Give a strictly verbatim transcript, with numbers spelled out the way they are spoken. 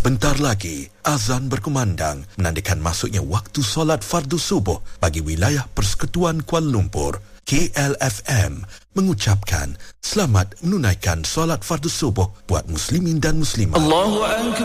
Sebentar lagi, azan berkumandang menandakan masuknya waktu solat fardu subuh bagi wilayah Persekutuan Kuala Lumpur. K L F M mengucapkan selamat menunaikan solat fardu subuh buat muslimin dan muslimat. Allahu Akbar.